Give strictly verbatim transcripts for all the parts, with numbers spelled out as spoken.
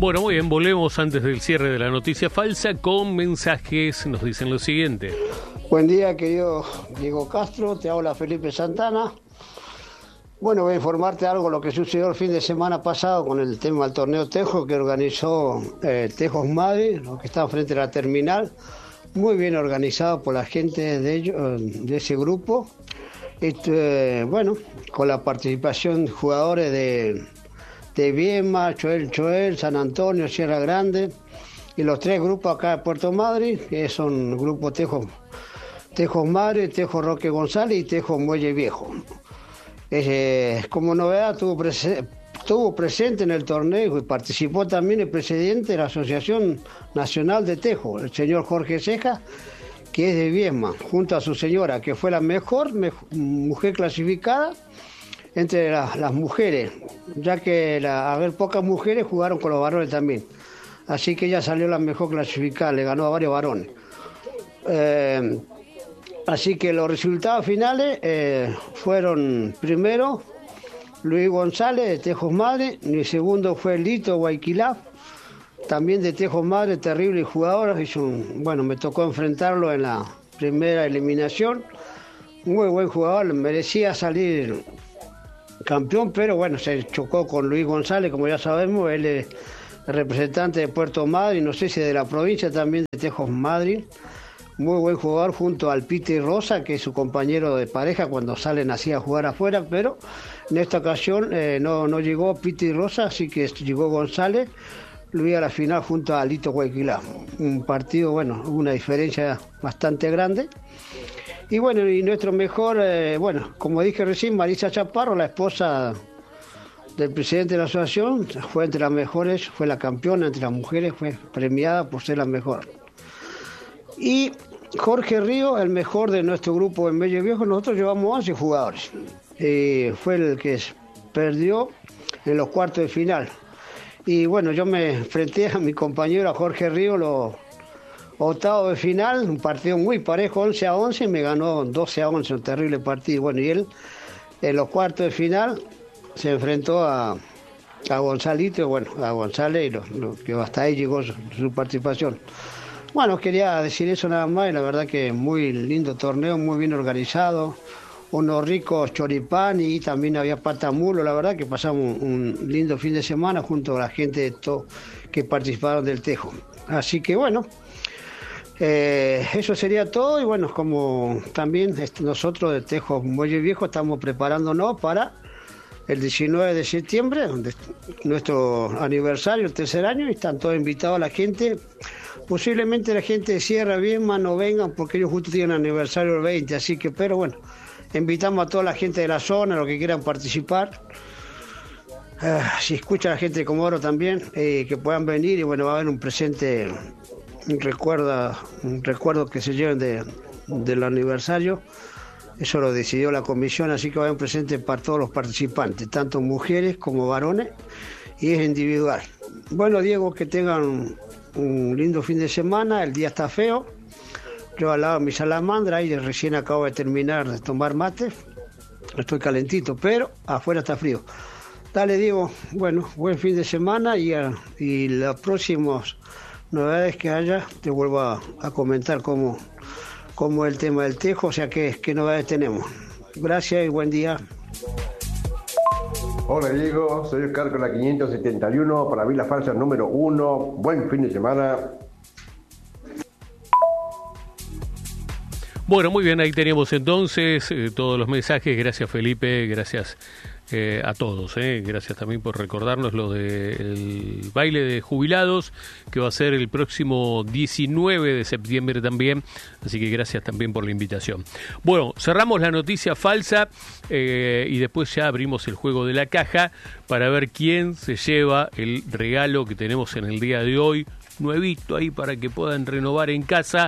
Bueno, muy bien, volvemos antes del cierre de la noticia falsa con mensajes. Nos dicen lo siguiente. Buen día, querido Diego Castro, te habla Felipe Santana. Bueno, voy a informarte algo lo que sucedió el fin de semana pasado con el tema del torneo Tejo que organizó eh, Tejos Madrid, lo que está frente a la terminal, muy bien organizado por la gente de ellos, de ese grupo. Este, bueno, con la participación de jugadores de, de Viema, Choel Choel, San Antonio, Sierra Grande, y los tres grupos acá de Puerto Madrid, que son Grupo Tejo, Tejos Madrid, Tejo Roque González y Tejo Muelle Viejo. Eh, como novedad tuvo, prese- tuvo presente en el torneo y participó también el presidente de la Asociación Nacional de Tejo, el señor Jorge Ceja, que es de Viesma, junto a su señora, que fue la mejor, mejor mujer clasificada entre la, las mujeres, ya que la, a ver, pocas mujeres jugaron con los varones también. Así que ella salió la mejor clasificada, le ganó a varios varones. Eh, Así que los resultados finales eh, fueron primero Luis González de Tejos Madre, mi segundo fue Lito Guayquilá, también de Tejos Madre, terrible jugador, hizo un, bueno, me tocó enfrentarlo en la primera eliminación, muy buen jugador, merecía salir campeón, pero bueno, se chocó con Luis González, como ya sabemos, él es representante de Puerto Madryn, no sé si de la provincia también de Tejos Madryn. Muy buen jugador junto al Piti Rosa, que es su compañero de pareja cuando salen así a jugar afuera, pero en esta ocasión eh, no, no llegó Piti Rosa, así que llegó González, Luis a la final junto a Lito Guayquilá. Un partido, bueno, una diferencia bastante grande. Y bueno, y nuestro mejor, eh, bueno, como dije recién, Marisa Chaparro, la esposa del presidente de la asociación, fue entre las mejores, fue la campeona entre las mujeres, fue premiada por ser la mejor. Y Jorge Río, el mejor de nuestro grupo en Muelle Viejo, nosotros llevamos once jugadores. Eh, fue el que perdió en los cuartos de final. Y bueno, yo me enfrenté a mi compañero, a Jorge Río, los octavos de final, un partido muy parejo, once a once, y me ganó doce a once, un terrible partido. Bueno, y él en los cuartos de final se enfrentó a, a Gonzalito, bueno, a González, y lo, lo, que hasta ahí llegó su, su participación. Bueno, quería decir eso nada más, y la verdad que muy lindo torneo, muy bien organizado, unos ricos choripán y también había patamulo, la verdad que pasamos un lindo fin de semana junto a la gente de to- que participaron del Tejo. Así que bueno, eh, eso sería todo, y bueno, como también este, nosotros de Tejo Muelle Viejo estamos preparándonos para el diecinueve de septiembre, donde nuestro aniversario, el tercer año, y están todos invitados a la gente. Posiblemente la gente de Sierra Viesma no vengan porque ellos justo tienen aniversario el veinte, así que, pero bueno, invitamos a toda la gente de la zona, los que quieran participar. Uh, si escucha la gente de Comodoro también, eh, que puedan venir, y bueno, va a haber un presente, un recuerdo, un recuerdo que se lleven de, del aniversario. Eso lo decidió la comisión, así que va a haber un presente para todos los participantes, tanto mujeres como varones, y es individual. Bueno, Diego, que tengan un lindo fin de semana, el día está feo, yo al lado de mi salamandra y recién acabo de terminar de tomar mate, estoy calentito, pero afuera está frío. Dale, Diego, bueno, buen fin de semana, y, a, y las próximas novedades que haya te vuelvo a, a comentar cómo, cómo es el tema del Tejo, o sea, qué, qué novedades tenemos. Gracias y buen día. Hola Diego, soy Oscar con la quinientos setenta y uno, para mí la falsa número uno, buen fin de semana. Bueno, muy bien, ahí tenemos entonces eh, todos los mensajes, gracias Felipe, gracias eh, a todos, eh. Gracias también por recordarnos lo del baile de jubilados, que va a ser el próximo diecinueve de septiembre también, así que gracias también por la invitación. Bueno, cerramos la noticia falsa eh, y después ya abrimos el juego de la caja para ver quién se lleva el regalo que tenemos en el día de hoy, nuevito ahí para que puedan renovar en casa.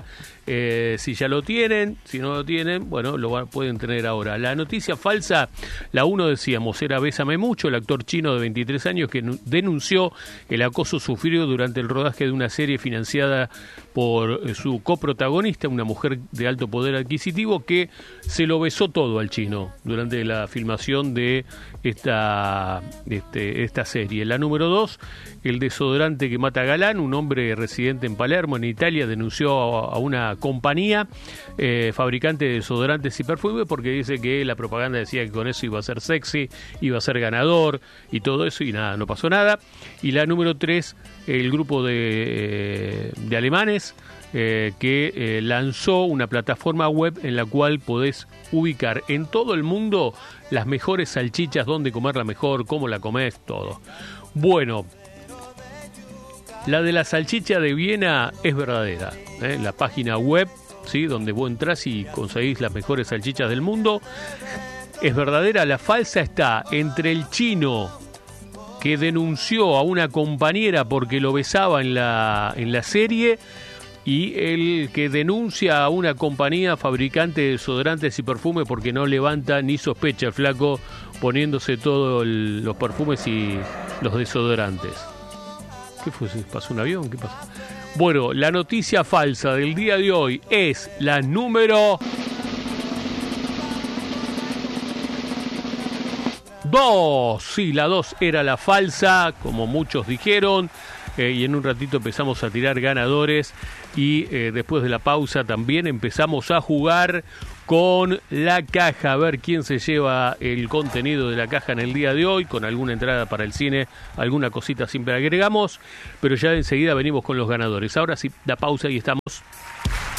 Eh, si ya lo tienen, si no lo tienen, bueno, lo va, pueden tener ahora. La noticia falsa, la uno decíamos, era Bésame Mucho, el actor chino de veintitrés años que denunció el acoso sufrido durante el rodaje de una serie financiada por su coprotagonista, una mujer de alto poder adquisitivo, que se lo besó todo al chino durante la filmación de esta, este, esta serie. La número dos, el desodorante que mata a Galán, un hombre residente en Palermo, en Italia, denunció a, a una compañía eh, fabricante de desodorantes y perfumes porque dice que la propaganda decía que con eso iba a ser sexy, iba a ser ganador y todo eso, y nada, no pasó nada. Y la número tres, el grupo de, de alemanes eh, que eh, lanzó una plataforma web en la cual podés ubicar en todo el mundo las mejores salchichas, dónde comerla mejor, cómo la comés, todo. Bueno, la de la salchicha de Viena es verdadera, ¿eh? La página web, ¿sí?, donde vos entrás y conseguís las mejores salchichas del mundo, es verdadera. La falsa está entre el chino que denunció a una compañera porque lo besaba en la, en la serie, y el que denuncia a una compañía fabricante de desodorantes y perfumes porque no levanta ni sospecha el flaco poniéndose todos los perfumes y los desodorantes. ¿Qué fue? ¿Pasó un avión? ¿Qué pasó? Bueno, la noticia falsa del día de hoy es la número dos. Sí, la dos era la falsa, como muchos dijeron. Eh, y en un ratito empezamos a tirar ganadores y eh, después de la pausa también empezamos a jugar con la caja, a ver quién se lleva el contenido de la caja en el día de hoy, con alguna entrada para el cine, alguna cosita siempre agregamos, pero ya enseguida venimos con los ganadores. Ahora sí, la pausa y estamos.